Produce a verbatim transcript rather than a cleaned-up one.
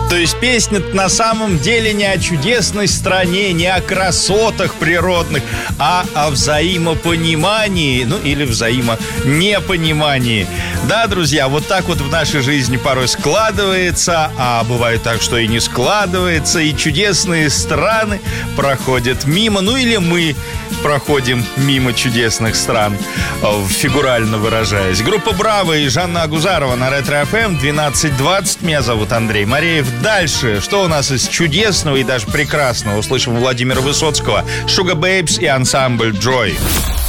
То есть песня на самом деле не о чудесной стране, не о красотах природных, а о взаимопонимании, ну или взаимонепонимании. Да, друзья, вот так вот в нашей жизни порой складывается, а бывает так, что и не складывается, и чудесные страны проходят мимо, ну или мы проходим мимо чудесных стран, фигурально выражаясь. Группа «Браво» и Жанна Агузарова на Ретро-эф эм, двенадцать двадцать. Меня зовут Андрей Мареев. Дальше, что у нас из чудесного и даже прекрасного? Услышим Владимира Высоцкого, Sugar Babes и ансамбль Joy.